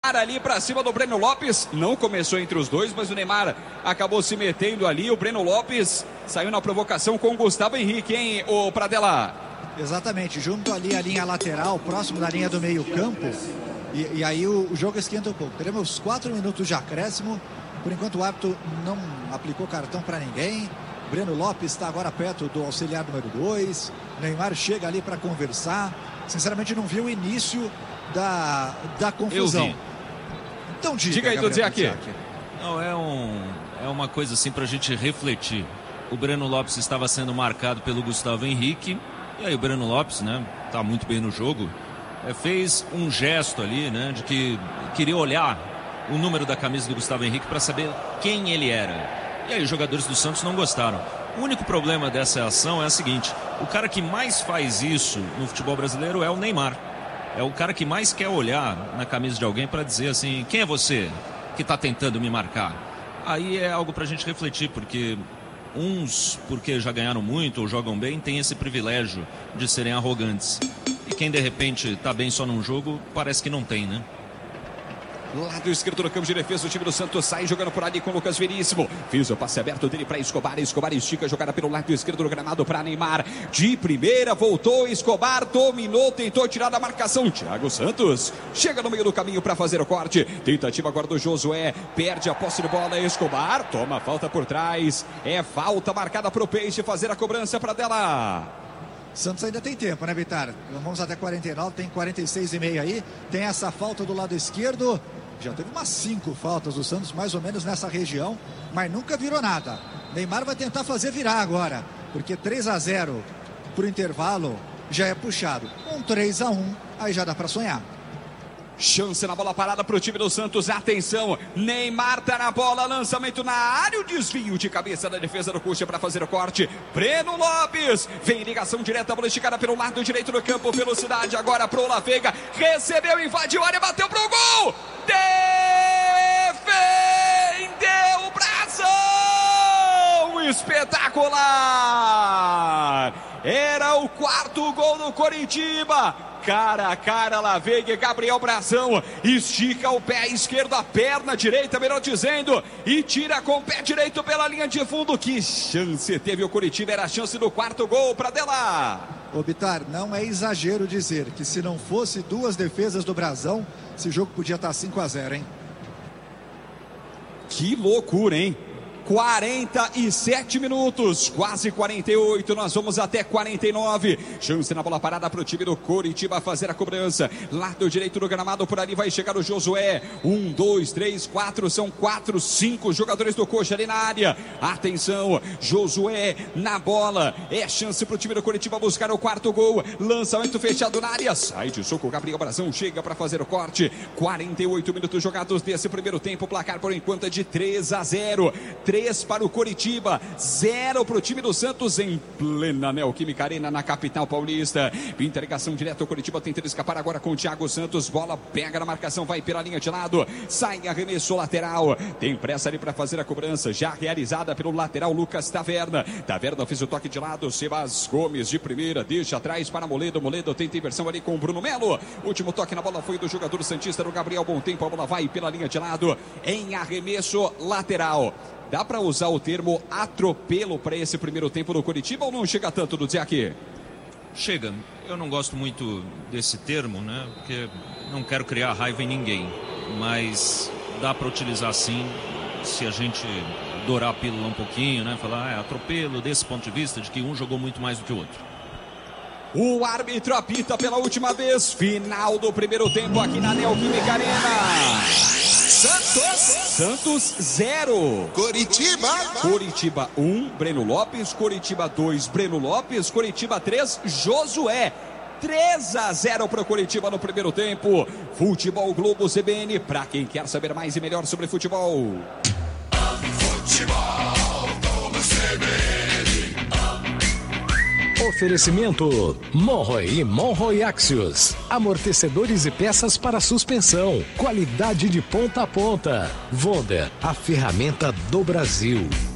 Neymar ali pra cima do Breno Lopes. Não começou entre os dois, mas o Neymar acabou se metendo ali. O Breno Lopes saiu na provocação com o Gustavo Henrique, hein, o Pradella? Exatamente, junto ali a linha lateral, próximo da linha do meio campo. E aí o jogo esquenta um pouco. Teremos 4 minutos de acréscimo. Por enquanto o árbitro não aplicou cartão para ninguém. Breno Lopes está agora perto do auxiliar número 2. Neymar chega ali para conversar. Sinceramente não vi o início da confusão. Então diga aí, Dudu aqui. Não, é uma coisa assim para a gente refletir. O Breno Lopes estava sendo marcado pelo Gustavo Henrique. E aí o Breno Lopes, né, tá muito bem no jogo. Fez um gesto ali, né, de que queria olhar o número da camisa do Gustavo Henrique para saber quem ele era. E aí os jogadores do Santos não gostaram. O único problema dessa ação é o seguinte: o cara que mais faz isso no futebol brasileiro é o Neymar. É o cara que mais quer olhar na camisa de alguém para dizer assim: quem é você que está tentando me marcar? Aí é algo para a gente refletir, porque uns, porque já ganharam muito ou jogam bem, têm esse privilégio de serem arrogantes. E quem de repente está bem só num jogo, parece que não tem, né? Lado esquerdo do campo de defesa, o time do Santos sai jogando por ali com o Lucas Veríssimo. Fez o passe aberto dele para Escobar. Escobar estica, jogada pelo lado esquerdo do gramado para Neymar. De primeira, voltou Escobar, dominou, tentou tirar da marcação. Thiago Santos chega no meio do caminho para fazer o corte. Tentativa agora do Josué, perde a posse de bola. Escobar toma a falta por trás. É falta marcada para o Peixe fazer a cobrança para dela. Santos ainda tem tempo, né, Vitar? Vamos até 49, tem 46,5 aí. Tem essa falta do lado esquerdo. Já teve umas 5 faltas do Santos, mais ou menos nessa região, mas nunca virou nada. Neymar vai tentar fazer virar agora, porque 3-0 pro intervalo já é puxado. 3-1, aí já dá para sonhar. Chance na bola parada para o time do Santos. Atenção, Neymar tá na bola, lançamento na área, o desvio de cabeça da defesa do Coxa para fazer o corte. Breno Lopes, vem ligação direta, bola esticada pelo lado direito do campo, velocidade agora pro La Veiga, recebeu, invadiu a área, bateu pro gol, defendeu o Brasil, espetacular, era o 4º gol do Coritiba. Cara a cara, La Veiga e Gabriel Brazão, estica o pé esquerdo, a perna direita, melhor dizendo, e tira com o pé direito pela linha de fundo. Que chance teve o Coritiba, era a chance do 4º gol para dela. Ô Bitar, não é exagero dizer que se não fosse 2 defesas do Brazão, esse jogo podia estar 5-0, hein? Que loucura, hein? 47 minutos, quase 48, nós vamos até 49. Chance na bola parada para o time do Coritiba fazer a cobrança. Lado direito do gramado, por ali vai chegar o Josué. 1, 2, 3, 4, são 4, 5 jogadores do Coxa ali na área. Atenção, Josué na bola. É chance para o time do Coritiba buscar o 4º gol. Lançamento fechado na área. Sai de soco, Gabriel Brazão chega para fazer o corte. 48 minutos jogados desse primeiro tempo. Placar por enquanto é de 3-0. 3 para o Coritiba, 0 para o time do Santos em plena Neoquímica Arena na capital paulista. Interligação direta, o Coritiba tentando escapar agora com o Thiago Santos, bola pega na marcação, vai pela linha de lado, sai arremesso lateral, tem pressa ali para fazer a cobrança, já realizada pelo lateral Lucas Taverna. Taverna fez o toque de lado, Sebas Gomes de primeira, deixa atrás para Moledo, Moledo tenta inversão ali com o Bruno Melo, último toque na bola foi do jogador santista, do Gabriel Bom Tempo, a bola vai pela linha de lado, em arremesso lateral. Dá para usar o termo atropelo para esse primeiro tempo do Coritiba ou não chega tanto, do aqui? Chega. Eu não gosto muito desse termo, né? Porque não quero criar raiva em ninguém. Mas dá para utilizar sim, se a gente dourar a pílula um pouquinho, né? Falar, atropelo desse ponto de vista, de que um jogou muito mais do que o outro. O árbitro apita pela última vez. Final do primeiro tempo aqui na Neoquímica Arena. Santos 0. Coritiba 1, Breno Lopes. Coritiba 2, Breno Lopes. Coritiba 3, Josué. 3-0 para o Coritiba no primeiro tempo. Futebol Globo CBN, para quem quer saber mais e melhor sobre futebol. Futebol Globo CBN. Oferecimento Monroe e Monroe Axios. Amortecedores e peças para suspensão. Qualidade de ponta a ponta. Wonder, a ferramenta do Brasil.